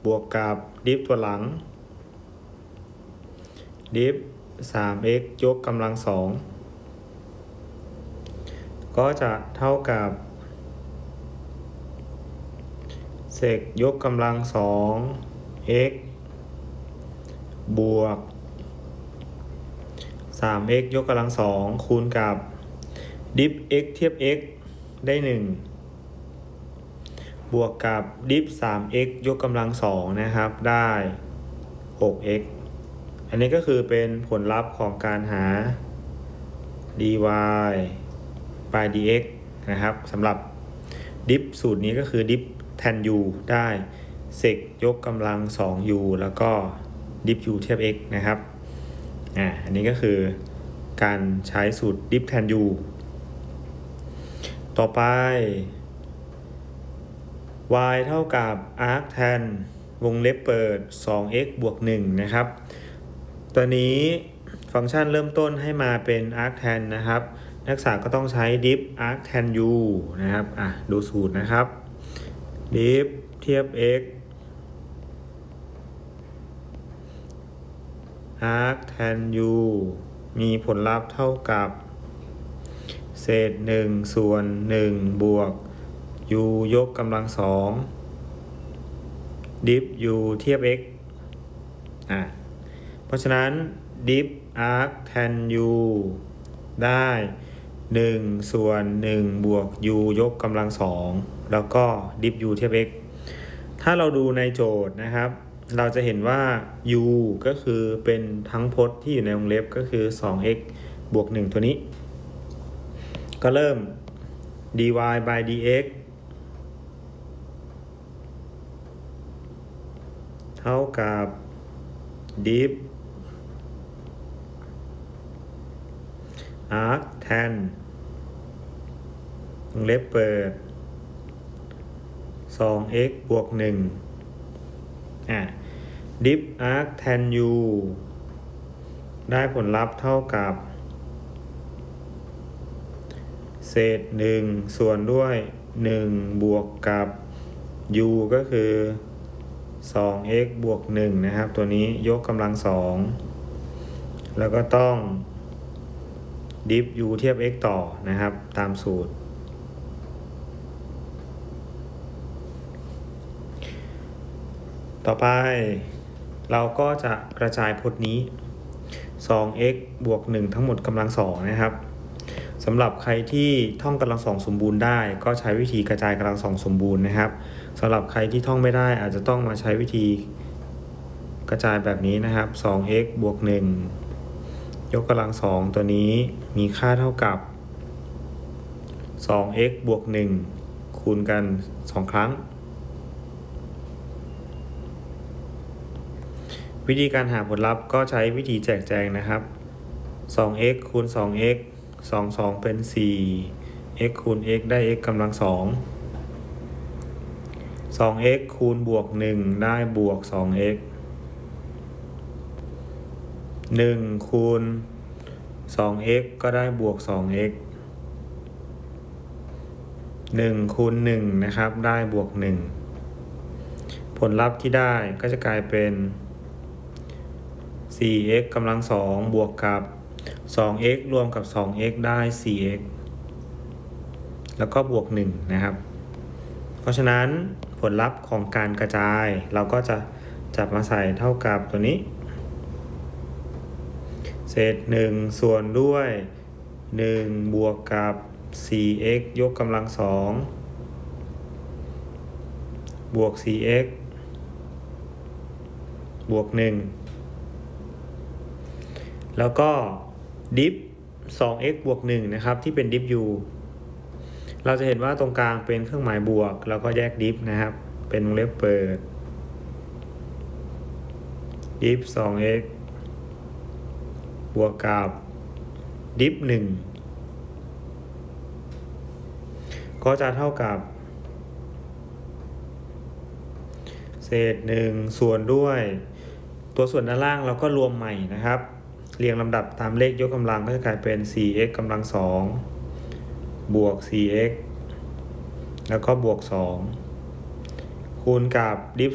บวกกับดิฟตัวหลังดิฟ 3x ยกกำลังสองก็จะเท่ากับเศษยกกำลังสอง x บวก 3x ยกกำลังสองคูณกับดิฟ x เทียบ x ได้1บวกกับดิฟ 3x ยกกำลังสองนะครับได้ 6x อันนี้ก็คือเป็นผลลัพธ์ของการหา dy by dx นะครับสำหรับดิฟสูตรนี้ก็คือดิฟแทน u ได้เศษยกกำลัง 2u แล้วก็ดิฟ u เทียบ x นะครับอันนี้ก็คือการใช้สูตรดิฟแทน u ต่อไป y เท่ากับ arc tan วงเล็บเปิด 2x บวก 1 นะครับตัวนี้ฟังก์ชันเริ่มต้นให้มาเป็น arc tan นะครับนักศึกษาก็ต้องใช้ diff arc tan u นะครับดูสูตรนะครับ diff เทียบ x arc tan u มีผลลัพธ์เท่ากับเศษ1ส่วน1บวก u ยกกำลังสอง diff u เทียบ x เพราะฉะนั้น diff arc tan u ได้1ส่วน1บวก u ยกกำลังสองแล้วก็ diff u เทียบ x ถ้าเราดูในโจทย์นะครับเราจะเห็นว่า u ก็คือเป็นทั้งพจน์ที่อยู่ในวงเล็บก็คือ 2x บวก 1 ตัวนี้ก็เริ่ม dy by dx เท่ากับ diff arc tan วงเล็บเปิด 2x บวก 1 diff arc tan u ได้ผลลัพธ์เท่ากับเศษ1ส่วนด้วย1บวกกับ u ก็คือ 2x บวก 1 นะครับตัวนี้ยกกำลังสองแล้วก็ต้อง diff u เทียบ x ต่อนะครับตามสูตรต่อไปเราก็จะกระจายพจน์นี้ 2x บวก 1 ทั้งหมดกำลังสองนะครับสำหรับใครที่ท่องกำลังสองสมบูรณ์ได้ก็ใช้วิธีกระจายกำลังสองสมบูรณ์นะครับสำหรับใครที่ท่องไม่ได้อาจจะต้องมาใช้วิธีกระจายแบบนี้นะครับ 2x บวก 1 ยกกำลังสองตัวนี้มีค่าเท่ากับ 2x บวก 1 คูณกัน2ครั้งวิธีการหาผลลัพธ์ก็ใช้วิธีแจกแจงนะครับ 2x คูณ 2x 2 เป็น 4x คูณ x ได้ x กำลังสอง 2x คูณบวก 1 ได้บวก 2x 1 คูณ 2x ก็ได้บวก 2x 1 คูณ 1 นะครับได้บวก 1 ผลลัพธ์ที่ได้ก็จะกลายเป็น 4x กำลังสองบวกกับ 2x รวมกับ 2x ได้ 4x แล้วก็บวก 1 นะครับเพราะฉะนั้นผลลัพธ์ของการกระจายเราก็จะจับมาใส่เท่ากับตัวนี้เศษ1ส่วนด้วย1บวกกับ 4x ยกกำลังสองบวก 4x บวก 1แล้วก็ดิฟ 2x บวก 1 นะครับที่เป็นดิฟ u เราจะเห็นว่าตรงกลางเป็นเครื่องหมายบวกแล้วก็แยกดิฟนะครับเป็นวงเล็บเปิดดิฟ 2x บวกกับดิฟ 1 ก็จะเท่ากับเศษ1ส่วนด้วยตัวส่วนด้านล่างเราก็รวมใหม่นะครับเรียงลำดับตามเลขยกกำลังก็จะกลายเป็น 4x กำลังสองบวก 4x แล้วก็บวก 2คูณกับดิฟ